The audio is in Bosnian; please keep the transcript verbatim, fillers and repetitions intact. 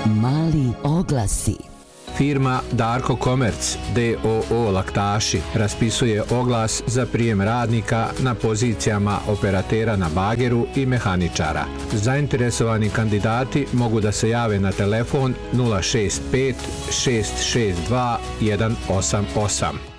Mali oglasi. Firma Darko Komerc d o o Laktaši raspisuje oglas za prijem radnika na pozicijama operatera na bageru i mehaničara. Zainteresovani kandidati mogu da se jave na telefon nula šest pet šest šest dva jedan osam osam.